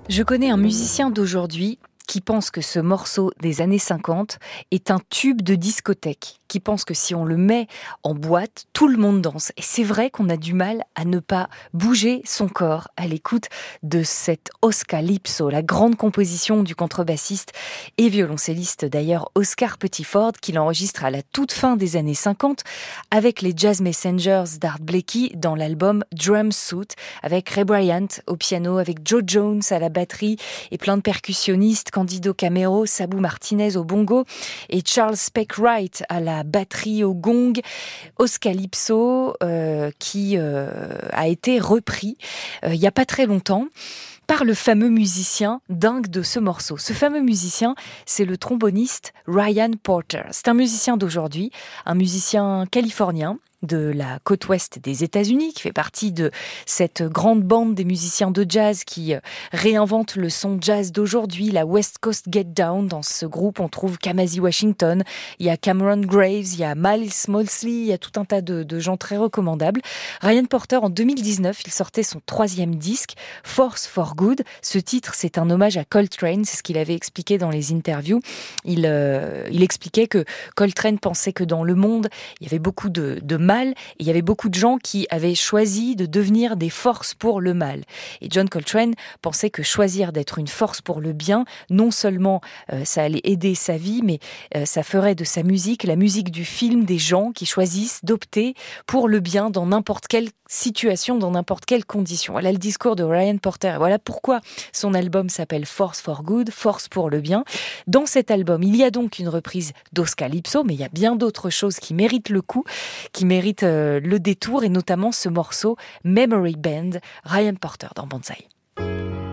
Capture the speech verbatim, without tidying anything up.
Je connais un musicien d'aujourd'hui qui pense que ce morceau des années cinquante est un tube de discothèque, qui pense que si on le met en boîte, tout le monde danse. Et c'est vrai qu'on a du mal à ne pas bouger son corps à l'écoute de cet Oscalypso, la grande composition du contrebassiste et violoncelliste d'ailleurs Oscar Pettiford, qu'il enregistre à la toute fin des années cinquante avec les Jazz Messengers d'Art Blakey dans l'album Drum Suit, avec Ray Bryant au piano, avec Joe Jones à la batterie et plein de percussionnistes, Candido Camero, Sabou Martinez au bongo et Charles Speck Wright à la batterie au gong. Oscalypso euh, qui euh, a été repris euh, il n'y a pas très longtemps par le fameux musicien dingue de ce morceau. Ce fameux musicien, c'est le tromboniste Ryan Porter. C'est un musicien d'aujourd'hui, un musicien californien de la côte ouest des États-Unis, qui fait partie de cette grande bande des musiciens de jazz qui réinventent le son jazz d'aujourd'hui, la West Coast Get Down. Dans ce groupe, on trouve Kamasi Washington, il y a Cameron Graves, il y a Miles Mosley, il y a tout un tas de, de gens très recommandables. Ryan Porter, en deux mille dix-neuf, il sortait son troisième disque, Force for Good. Ce titre, c'est un hommage à Coltrane, c'est ce qu'il avait expliqué dans les interviews. Il, euh, il expliquait que Coltrane pensait que dans le monde, il y avait beaucoup de, de mal, et il y avait beaucoup de gens qui avaient choisi de devenir des forces pour le mal. Et John Coltrane pensait que choisir d'être une force pour le bien, non seulement euh, ça allait aider sa vie, mais euh, ça ferait de sa musique la musique du film des gens qui choisissent d'opter pour le bien dans n'importe quelle situation, dans n'importe quelle condition. Voilà le discours de Ryan Porter. Voilà pourquoi son album s'appelle Force for Good, Force pour le bien. Dans cet album, il y a donc une reprise d'Oscalypso, mais il y a bien d'autres choses qui méritent le coup, qui méritent euh, le détour, et notamment ce morceau Memory Band, Ryan Porter dans Banzai.